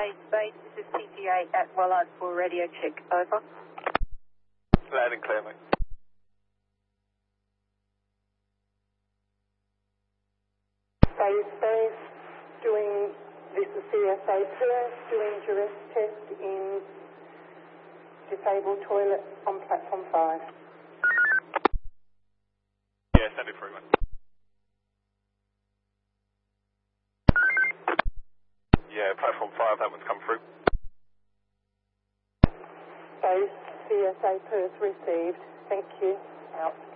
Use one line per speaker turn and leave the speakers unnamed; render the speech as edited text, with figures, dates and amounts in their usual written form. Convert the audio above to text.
Space, this is CTA at Wellard for radio check. Over.
Loud and clear, mate.
Space, this is CSA Perth, doing duress test in disabled toilet on platform 5.
Yeah, send it through, mate. Yeah, platform 5, that one's come through.
Space, CSA Perth received. Thank you. Out.